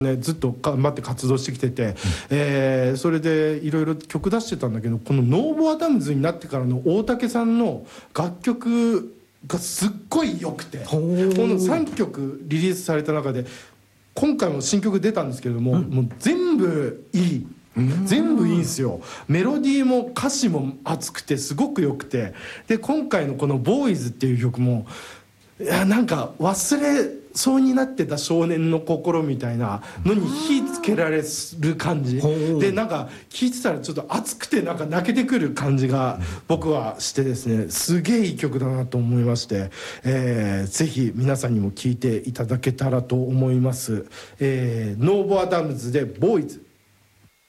ね、ずっと頑張って活動してきてて、それでいろいろ曲出してたんだけど、このノーボアダムズになってからの大竹さんの楽曲がすっごい良くて、この3曲リリースされた中で今回も新曲出たんですけれども、もう全部いい。全部いいんですよ。メロディーも歌詞も熱くてすごく良くて、で今回のこの「ボーイズ」っていう曲もなんか忘れそうになってた少年の心みたいなのに火つけられる感じで、なんか聴いてたらちょっと熱くてなんか泣けてくる感じが僕はしてですね、すげえいい曲だなと思いまして、ぜひ皆さんにも聴いていただけたらと思います。ノーボアダムズで「ボーイズ」。